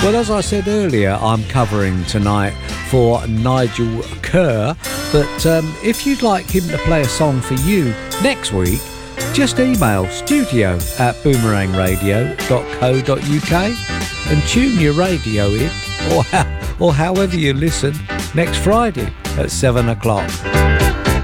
Well, as I said earlier, I'm covering tonight for Nigel Kerr, but if you'd like him to play a song for you next week, just email studio@boomerangradio.co.uk and tune your radio in, or however you listen, next Friday at 7 o'clock.